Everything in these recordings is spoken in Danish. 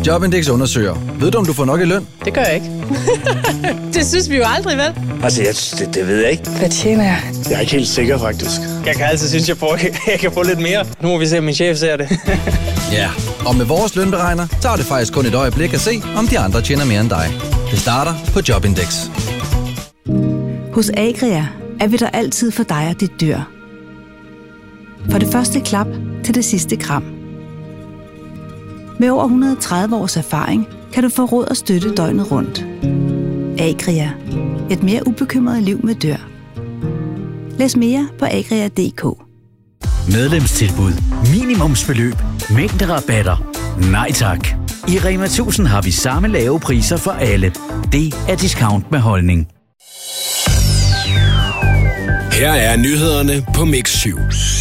Jobindex undersøger. Ved du, om du får nok i løn? Det gør jeg ikke. Det synes vi jo aldrig, vel? Altså, det ved jeg ikke. Hvad tjener jeg? Jeg er ikke helt sikker, faktisk. Jeg kan altid synes, jeg kan få lidt mere. Nu må vi se, om min chef ser det. Ja, og med vores lønberegner tager det faktisk kun et øjeblik at se, om de andre tjener mere end dig. Det starter på Jobindex. Hos Agria er vi der altid for dig og dit dyr. For det første klap til det sidste kram. Med over 130 års erfaring kan du få råd og støtte døgnet rundt. Agria. Et mere ubekymret liv med dyr. Læs mere på agria.dk. Medlemstilbud. Minimumsbeløb. Mængderabatter. Nej tak. I Rema 1000 har vi samme lave priser for alle. Det er discount med holdning. Her er nyhederne på Mix 7.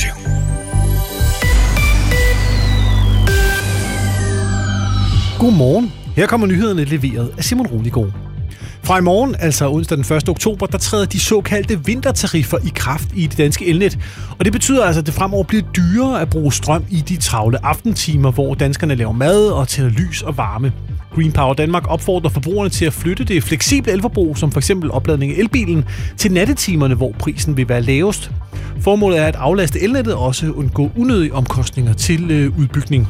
Godmorgen. Her kommer nyhederne leveret af Simon Roligård. Fra i morgen, altså onsdag den 1. oktober, der træder de såkaldte vintertariffer i kraft i det danske elnet. Og det betyder altså, at det fremover bliver dyrere at bruge strøm i de travle aftentimer, hvor danskerne laver mad og tænder lys og varme. Green Power Danmark opfordrer forbrugerne til at flytte det fleksible elforbrug, som f.eks. opladning af elbilen, til nattetimerne, hvor prisen vil være lavest. Formålet er at aflaste elnettet og også undgå unødige omkostninger til udbygning.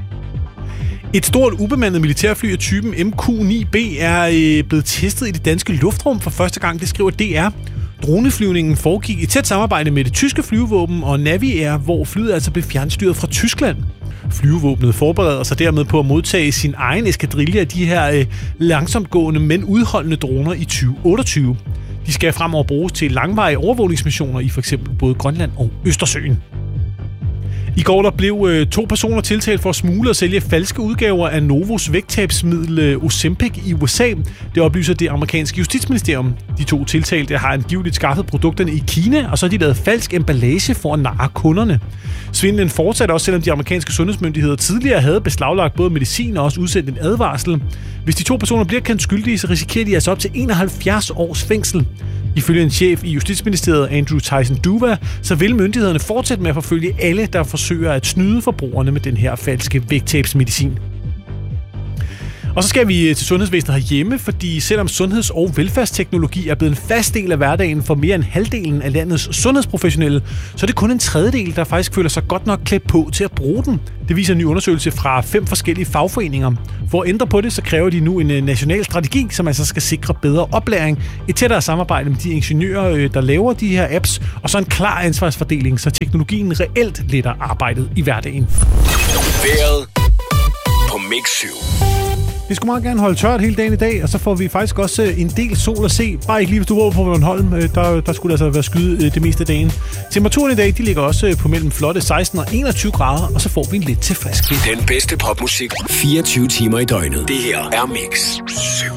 Et stort ubemandet militærfly af typen MQ-9B er blevet testet i det danske luftrum for første gang, det skriver DR. Droneflyvningen foregik i tæt samarbejde med det tyske flyvevåben og Naviair, hvor flyet altså blev fjernstyret fra Tyskland. Flyvevåbnet forbereder sig dermed på at modtage sin egen eskadrille af de her langsomtgående, men udholdende droner i 2028. De skal fremover bruges til langvarige overvågningsmissioner i f.eks. både Grønland og Østersøen. I går der blev 2 personer tiltalt for at smugle og sælge falske udgaver af Novos vægttabsmiddel Ozempic i USA. Det oplyser det amerikanske justitsministerium. De 2 tiltalte har angiveligt skaffet produkterne i Kina, og så har de lavet falsk emballage for at narre kunderne. Svindlen fortsatte også, selvom de amerikanske sundhedsmyndigheder tidligere havde beslaglagt både medicin og også udsendt en advarsel. Hvis de 2 personer bliver kendt skyldige, så risikerer de altså op til 71 års fængsel. Ifølge en chef i Justitsministeriet, Andrew Tyson Duva, så vil myndighederne fortsætte med at forfølge alle, der forsøger at snyde forbrugerne med den her falske vægttabsmedicin. Og så skal vi til sundhedsvæsenet herhjemme, fordi selvom sundheds- og velfærdsteknologi er blevet en fast del af hverdagen for mere end halvdelen af landets sundhedsprofessionelle, så er det kun en tredjedel, der faktisk føler sig godt nok klædt på til at bruge den. Det viser en ny undersøgelse fra 5 forskellige fagforeninger. For at ændre på det, så kræver de nu en national strategi, som altså skal sikre bedre oplæring, et tættere samarbejde med de ingeniører, der laver de her apps, og så en klar ansvarsfordeling, så teknologien reelt letter arbejdet i hverdagen. Vejret på Mix 7. Vi skulle meget gerne holde tørt hele dagen i dag, og så får vi faktisk også en del sol at se. Bare ikke lige, hvis du var på Bornholm. Der skulle altså være skyde det meste af dagen. Temperaturen i dag, de ligger også på mellem flotte 16 og 21 grader, og så får vi en lidt til frisk vind. Den bedste popmusik 24 timer i døgnet. Det her er Mix 7.